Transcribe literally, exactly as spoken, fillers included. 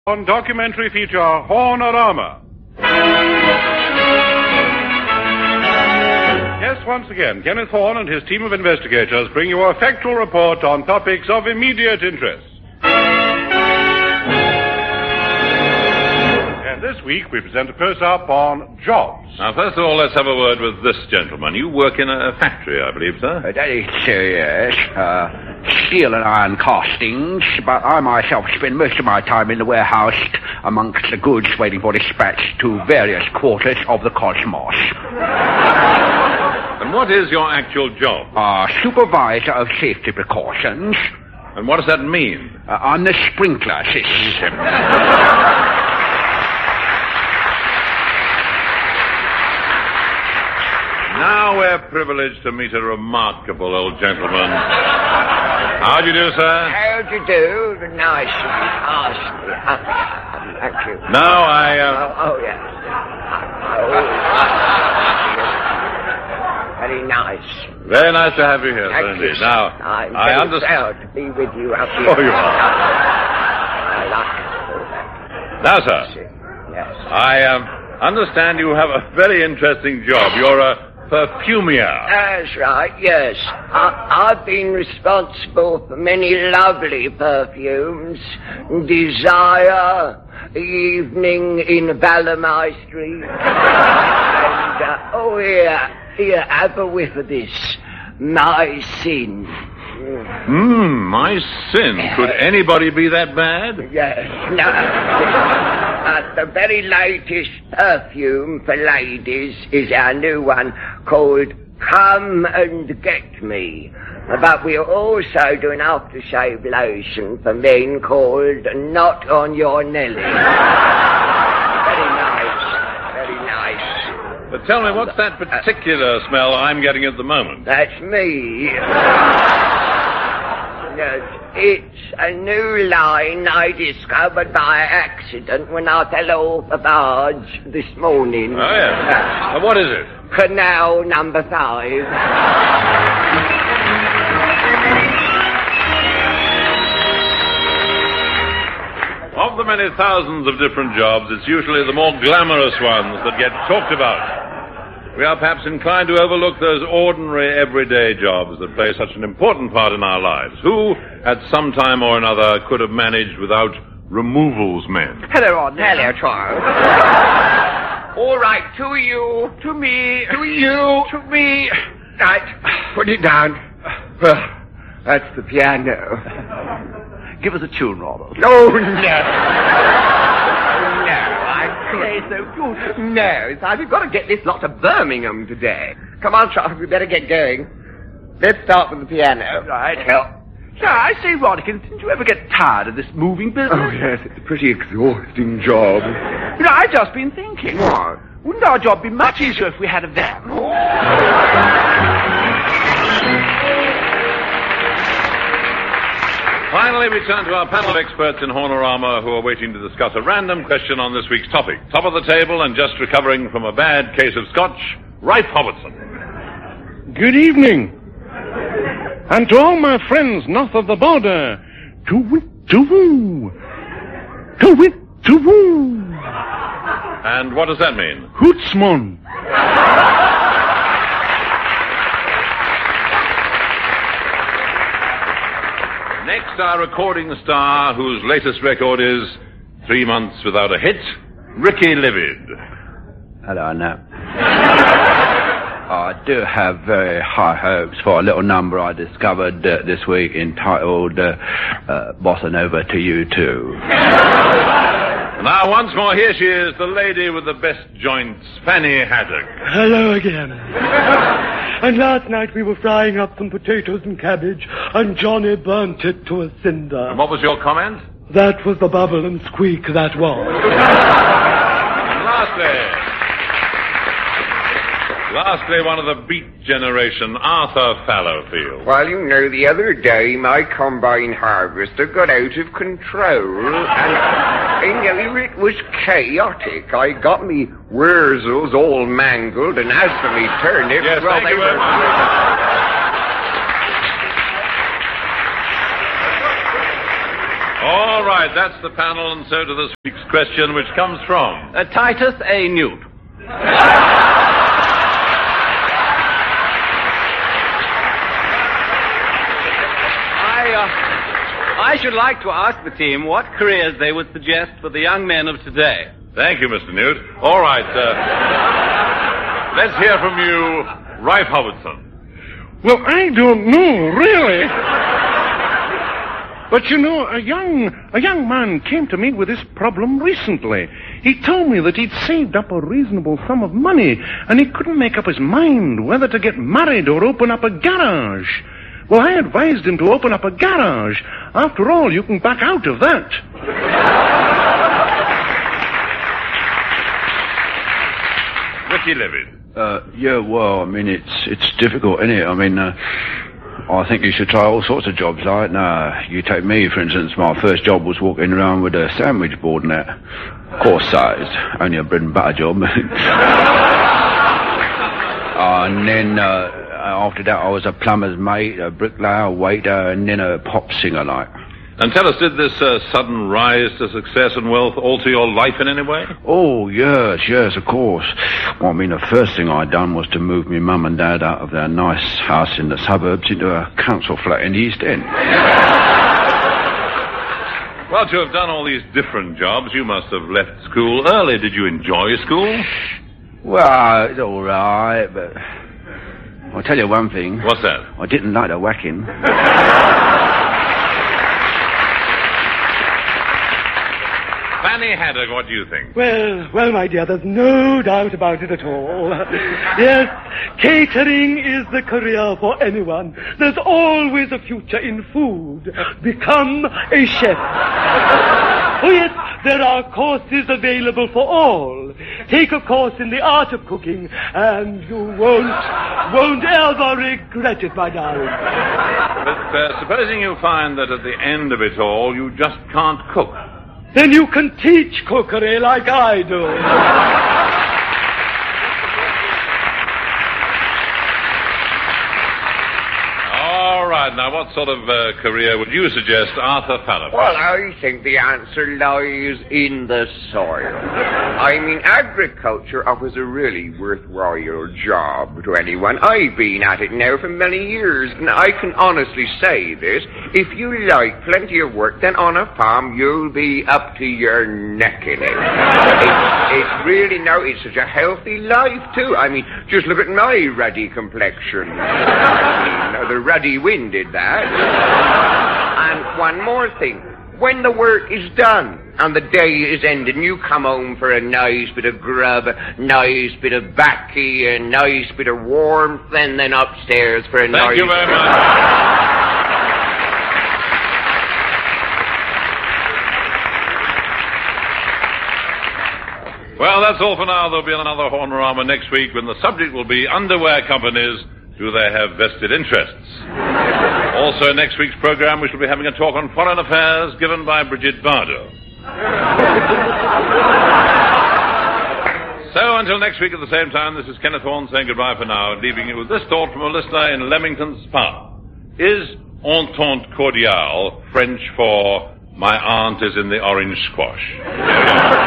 On documentary feature Hornorama. Yes, once again, Kenneth Horne and his team of investigators bring you a factual report on topics of immediate interest. And this week we present a close-up on jobs. Now, first of all, let's have a word with this gentleman. You work in a factory, I believe, sir? Uh, that is so, yes. Uh, steel and iron castings, but I myself spend most of my time in the warehouse amongst the goods waiting for dispatch to various quarters of the cosmos. And what is your actual job? Uh, supervisor of safety precautions. And what does that mean? Uh, on the sprinkler system. Now we're privileged to meet a remarkable old gentleman. How do you do, sir? How do you do? Nice of you to ask me. Uh, thank you. Now I, uh... Oh, oh yes. Oh, very nice. Very nice to have you here, Thank sir, you, indeed. sir. Now, I'm I very understand... proud to be with you up here. Oh, you are. I like it. Now, sir, Yes. I, um, understand you have a very interesting job. You're a perfumier. That's right, yes. I, I've been responsible for many lovely perfumes. Desire, Evening in Valamai Street. and, uh, oh, here, here, have a whiff of this. My Sin. Hmm, my sin. Could anybody be that bad? Yes, no. uh, the very latest perfume for ladies is our new one called Come and Get Me. But we're also doing aftershave lotion for men called Not on Your Nelly. Very nice, very nice. But tell me, what's that particular smell I'm getting at the moment? That's me. Yes, it's a new line I discovered by accident when I fell off a barge this morning. Oh, yes. Uh, what is it? Canal number five. Of the many thousands of different jobs, it's usually the more glamorous ones that get talked about. We are perhaps inclined to overlook those ordinary, everyday jobs that play such an important part in our lives. Who, at some time or another, could have managed without removals men? Hello, Rodney. Hello, child. All right, to you, to me, To you. to me. Right, put it down. Well, that's the piano. Give us a tune, Robert. Oh, no. No, I Say couldn't. so beautiful. No, it's like we've got to get this lot to Birmingham today. Come on, Charles, we better get going. Let's start with the piano. Right. Help. So, I say, Rodkin, didn't you ever get tired of this moving business? Oh, yes, it's a pretty exhausting job. You know, I've just been thinking. What? Wouldn't our job be much easier if we had a van? Finally, we turn to our panel of experts in Hornorama who are waiting to discuss a random question on this week's topic. Top of the table and just recovering from a bad case of scotch, Rife Robertson. Good evening. And to all my friends north of the border, to wit to woo. To wit to woo. And what does that mean? Hootsmon. Next, our recording star, whose latest record is three months without a hit, Ricky Livid. Hello, no. I do have very high hopes for a little number I discovered uh, this week entitled uh, uh, Bossa Nova to You Too. Now, once more, here she is, the lady with the best joints, Fanny Haddock. Hello again. And last night we were frying up some potatoes and cabbage, and Johnny burnt it to a cinder. And what was your comment? That was the bubble and squeak that was. And lastly, lastly, one of the Beat generation, Arthur Fallowfield. Well, you know, the other day my combine harvester got out of control, and, you know, it was chaotic. I got me wurzels all mangled, and as for me turnips, Yes, well, thank they you very were... much. All right. right, that's the panel, and so to this week's question, which comes from... Uh, Titus A. Newt. I, uh, I should like to ask the team what careers they would suggest for the young men of today. Thank you, Mister Newt. All right, uh, let's hear from you, Rife Hobbiton. Well, I don't know, really. But, you know, a young, a young man came to me with this problem recently. He told me that he'd saved up a reasonable sum of money, and he couldn't make up his mind whether to get married or open up a garage. Well, I advised him to open up a garage. After all, you can back out of that. Ricky Levitt. Uh, yeah, well, I mean, it's it's difficult, isn't it? I mean, uh, I think you should try all sorts of jobs, like, no, you take me, for instance, my first job was walking around with a sandwich board and that. Of course, sized, only a bread and butter job. uh, and then, uh, after that, I was a plumber's mate, a bricklayer, a waiter, and then a pop singer, like. And tell us, did this uh, sudden rise to success and wealth alter your life in any way? Oh, yes, yes, of course. Well, I mean, the first thing I done was to move my mum and dad out of their nice house in the suburbs into a council flat in the East End. Well, to have done all these different jobs, you must have left school early. Did you enjoy school? Well, it's all right, but I'll tell you one thing. What's that? I didn't like the whacking. Fanny Haddock, what do you think? Well, well, my dear, there's no doubt about it at all. Yes, catering is the career for anyone. There's always a future in food. Become a chef. Oh, yes, there are courses available for all. Take a course in the art of cooking, and you won't, won't ever regret it, my darling. But uh, supposing you find that at the end of it all, you just can't cook. Then you can teach cookery like I do. All right, now what sort of uh, career would you suggest, Arthur Fallon? Well, I think the answer lies in the soil. I mean, agriculture offers a really worthwhile job to anyone. I've been at it now for many years, and I can honestly say this. If you like plenty of work, then on a farm you'll be up to your neck in it. It's, it's really, now, it's such a healthy life, too. I mean, just look at my ruddy complexion. I mean, the ruddy wind did that. And one more thing. When the work is done and the day is ended and you come home for a nice bit of grub, a nice bit of baccy, a nice bit of warmth, and then upstairs for a Thank nice... Thank you very much. Well, that's all for now. There'll be another Hornorama next week when the subject will be underwear companies. Do they have vested interests? Also, next week's program, we shall be having a talk on foreign affairs given by Bridget Bardot. So, until next week at the same time, this is Kenneth Horne saying goodbye for now, and leaving you with this thought from a listener in Leamington Spa. Is entente cordiale French for my aunt is in the orange squash?